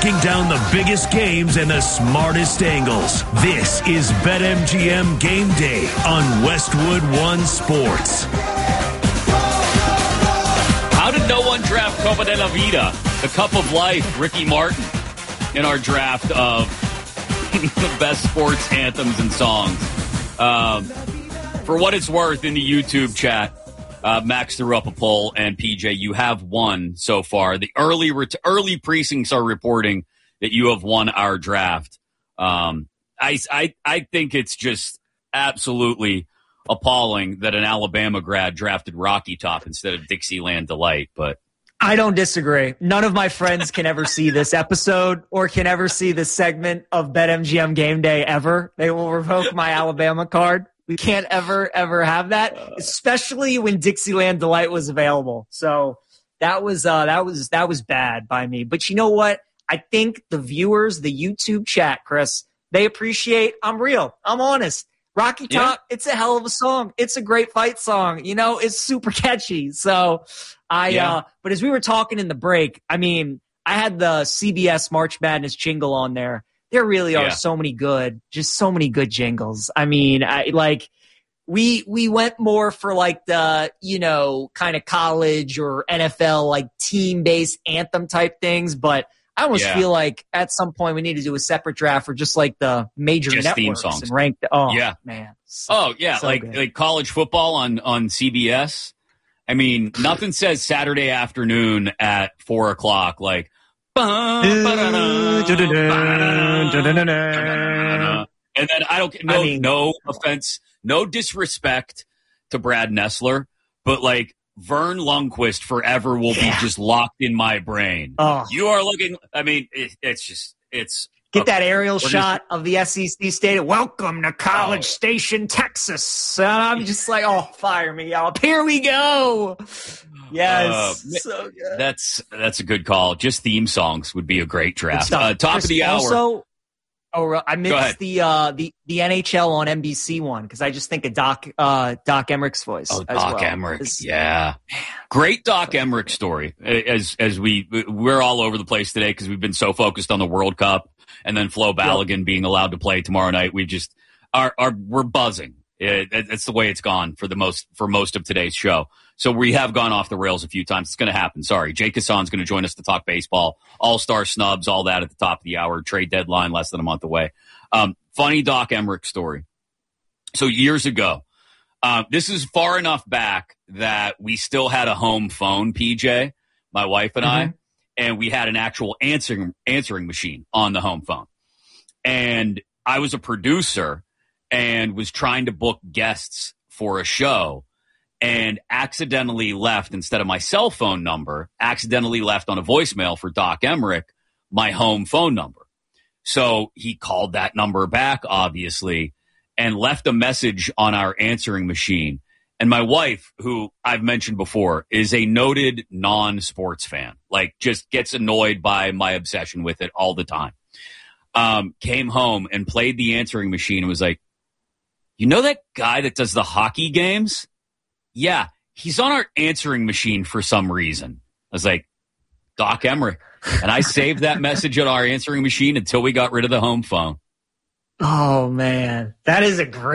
breaking down the biggest games and the smartest angles. This is BetMGM Game Day on Westwood One Sports. How did no one draft Copa de la Vida, the Cup of Life, Ricky Martin, in our draft of the best sports anthems and songs? For what it's worth, in the YouTube chat, Max threw up a poll, and PJ, you have won so far. The early precincts are reporting that you have won our draft. I think it's just absolutely appalling that an Alabama grad drafted Rocky Top instead of Dixieland Delight, but I don't disagree. None of my friends can ever see this episode or can ever see this segment of BetMGM Game Day ever. They will revoke my Alabama card. We can't ever have that, especially when Dixieland Delight was available. So that was bad by me. But you know what? I think the viewers, the YouTube chat, Chris, they appreciate I'm real. I'm honest. Rocky Top, It's a hell of a song. It's a great fight song. You know, it's super catchy. So but as we were talking in the break, I mean, I had the CBS March Madness jingle on there. There really are so many good jingles. I mean, we went more for like the, kind of college or NFL, like team-based anthem type things. But I almost feel like at some point we need to do a separate draft for just like the major networks theme songs and rank. Man. Like college football on CBS. I mean, nothing says Saturday afternoon at 4:00 like. And then no offense, no disrespect to Brad Nessler, but like Vern Lundquist forever will be just locked in my brain. Oh. You are looking, I mean, it's get that aerial shot of the SEC stadium. Welcome to College Station, Texas. And I'm just like, fire me up. Here we go. Yes. So good. That's a good call. Just theme songs would be a great draft. Top Chris, of the hour. Also, I missed the NHL on NBC one because I just think of Doc Emmerich's voice. Oh, Doc Emmerich, great Doc Emmerich story. As we're all over the place today because we've been so focused on the World Cup and then Flo Balogun being allowed to play tomorrow night. We just we're buzzing. It's the way it's gone for most of today's show. So we have gone off the rails a few times. It's going to happen. Sorry. Jake Hassan's going to join us to talk baseball, all-star snubs, all that at the top of the hour, trade deadline less than a month away. Funny Doc Emmerich story. So years ago, this is far enough back that we still had a home phone, PJ, my wife and I, and we had an actual answering machine on the home phone. And I was a producer and was trying to book guests for a show and accidentally left, instead of my cell phone number, accidentally left on a voicemail for Doc Emmerich my home phone number. So he called that number back, obviously, and left a message on our answering machine. And my wife, who I've mentioned before, is a noted non-sports fan, like just gets annoyed by my obsession with it all the time. Came home and played the answering machine and was like, you know that guy that does the hockey games? Yeah, he's on our answering machine for some reason. I was like, Doc Emmerich. And I saved that message on our answering machine until we got rid of the home phone. Oh, man. That is a great